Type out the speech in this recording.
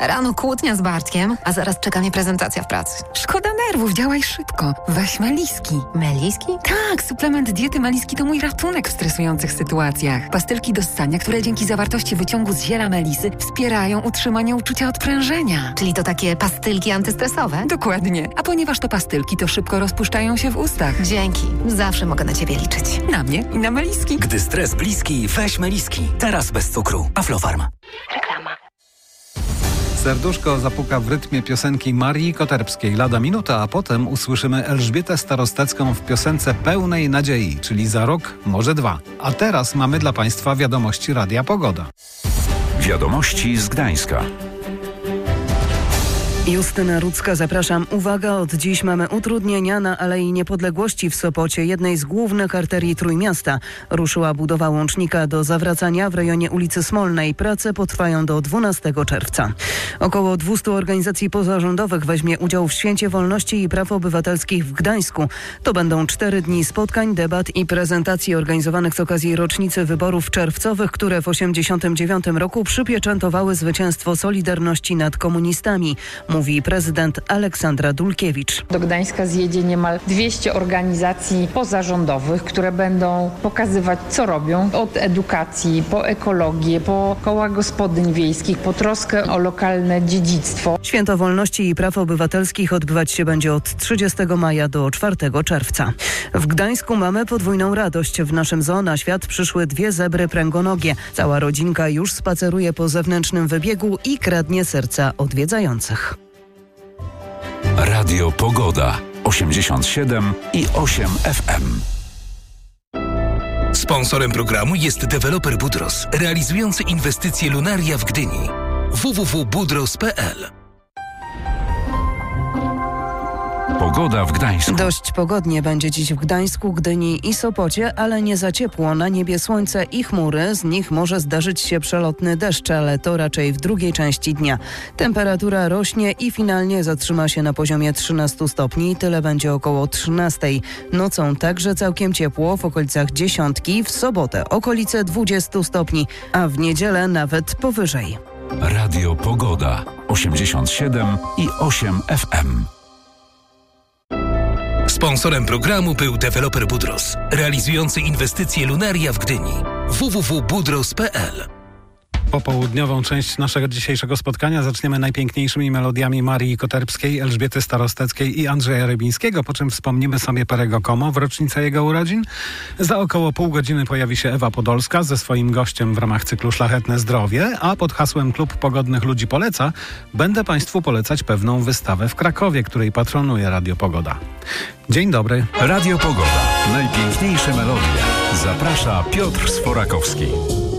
Rano kłótnia z Bartkiem, a zaraz czeka mnie prezentacja w pracy. Szkoda nerwów, działaj szybko. Weź Meliski. Meliski? Tak, suplement diety Meliski to mój ratunek w stresujących sytuacjach. Pastylki do ssania, które dzięki zawartości wyciągu z ziela melisy wspierają utrzymanie uczucia odprężenia. Czyli to takie pastylki antystresowe? Dokładnie. A ponieważ to pastylki, to szybko rozpuszczają się w ustach. Dzięki. Zawsze mogę na Ciebie liczyć. Na mnie i na Meliski. Gdy stres bliski, weź Meliski. Teraz bez cukru. Aflofarm. Reklama. Serduszko zapuka w rytmie piosenki Marii Koterbskiej lada minuta, a potem usłyszymy Elżbietę Starostecką w piosence pełnej nadziei, czyli za rok, może 2. A teraz mamy dla Państwa wiadomości Radia Pogoda. Wiadomości z Gdańska. Justyna Rudzka, zapraszam. Uwaga, od dziś mamy utrudnienia na Alei Niepodległości w Sopocie, jednej z głównych arterii Trójmiasta. Ruszyła budowa łącznika do zawracania w rejonie ulicy Smolnej. Prace potrwają do 12 czerwca. Około 200 organizacji pozarządowych weźmie udział w Święcie Wolności i Praw Obywatelskich w Gdańsku. To będą 4 dni spotkań, debat i prezentacji organizowanych z okazji rocznicy wyborów czerwcowych, które w 1989 roku przypieczętowały zwycięstwo Solidarności nad komunistami, mówi prezydent Aleksandra Dulkiewicz. Do Gdańska zjedzie niemal 200 organizacji pozarządowych, które będą pokazywać, co robią. Od edukacji, po ekologię, po koła gospodyń wiejskich, po troskę o lokalne dziedzictwo. Święto Wolności i Praw Obywatelskich odbywać się będzie od 30 maja do 4 czerwca. W Gdańsku mamy podwójną radość. W naszym zoo na świat przyszły 2 zebry pręgonogie. Cała rodzinka już spaceruje po zewnętrznym wybiegu i kradnie serca odwiedzających. Radio Pogoda 87,8 FM. Sponsorem programu jest deweloper Budros, realizujący inwestycje Lunaria w Gdyni. www.budros.pl. Pogoda w Gdańsku. Dość pogodnie będzie dziś w Gdańsku, Gdyni i Sopocie, ale nie za ciepło. Na niebie słońce i chmury, z nich może zdarzyć się przelotny deszcz, ale to raczej w drugiej części dnia. Temperatura rośnie i finalnie zatrzyma się na poziomie 13 stopni, tyle będzie około 13. Nocą także całkiem ciepło, w okolicach 10, w sobotę okolice 20 stopni, a w niedzielę nawet powyżej. Radio Pogoda 87,8 FM. Sponsorem programu był deweloper Budros, realizujący inwestycje Lunaria w Gdyni. www.budros.pl. Popołudniową część naszego dzisiejszego spotkania zaczniemy najpiękniejszymi melodiami Marii Koterbskiej, Elżbiety Starosteckiej i Andrzeja Rybińskiego, po czym wspomnimy sobie Perego Como w rocznicę jego urodzin. Za około pół godziny pojawi się Ewa Podolska ze swoim gościem w ramach cyklu Szlachetne Zdrowie, a pod hasłem Klub Pogodnych Ludzi Poleca będę Państwu polecać pewną wystawę w Krakowie, której patronuje Radio Pogoda. Dzień dobry. Radio Pogoda. Najpiękniejsze melodie. Zaprasza Piotr Sforakowski.